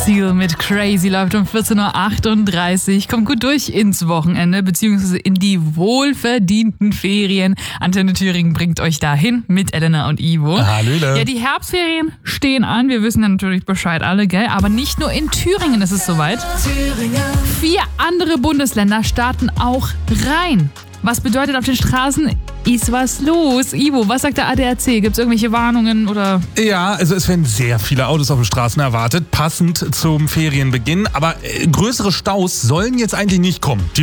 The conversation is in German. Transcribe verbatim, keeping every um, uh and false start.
Seal mit Crazy läuft um vierzehn Uhr achtunddreißig. Kommt gut durch ins Wochenende, beziehungsweise in die wohlverdienten Ferien. Antenne Thüringen bringt euch dahin mit Elena und Ivo. Hallöle. Ja, die Herbstferien stehen an. Wir wissen ja natürlich Bescheid alle, gell? Aber nicht nur in Thüringen ist es soweit. Vier andere Bundesländer starten auch rein. Was bedeutet, auf den Straßen ist was los? Ivo, was sagt der A D A C? Gibt es irgendwelche Warnungen oder? Ja, also es werden sehr viele Autos auf den Straßen erwartet, passend zum Ferienbeginn. Aber äh, größere Staus sollen jetzt eigentlich nicht kommen. Die